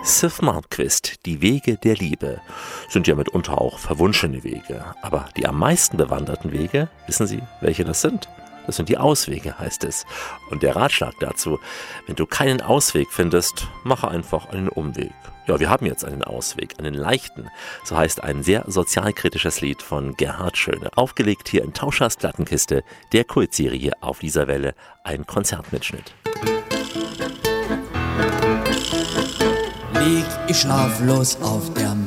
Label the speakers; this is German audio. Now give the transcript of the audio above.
Speaker 1: Sif Malmkvist, die Wege der Liebe, sind ja mitunter auch verwunschene Wege. Aber die am meisten bewanderten Wege, wissen Sie, welche das sind? Das sind die Auswege, heißt es. Und der Ratschlag dazu: Wenn du keinen Ausweg findest, mache einfach einen Umweg. Ja, wir haben jetzt einen Ausweg, einen leichten. So heißt ein sehr sozialkritisches Lied von Gerhard Schöne. Aufgelegt hier in Tauschers Plattenkiste, der Kultserie Auf dieser Welle, ein Konzertmitschnitt.
Speaker 2: Lieg ich schlaflos auf der